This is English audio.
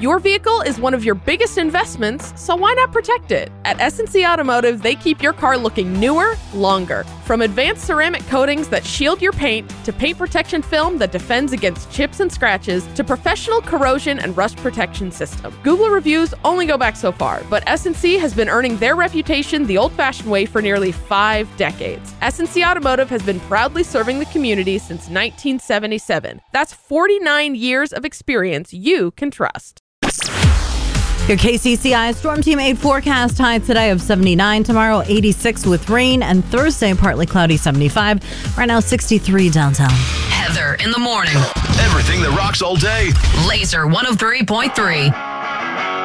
Your vehicle is one of your biggest investments, so why not protect it? At S&C Automotive, they keep your car looking newer, longer. From advanced ceramic coatings that shield your paint, to paint protection film that defends against chips and scratches, to professional corrosion and rust protection system. Google reviews only go back so far, but S&C has been earning their reputation the old-fashioned way for nearly 5 decades. S&C Automotive has been proudly serving the community since 1977. That's 49 years of experience you can trust. Your KCCI Storm Team 8 forecast: high today of 79, tomorrow 86 with rain, and Thursday partly cloudy 75. Right now 63 downtown. Heather in the morning. Everything that rocks all day. Laser 103.3.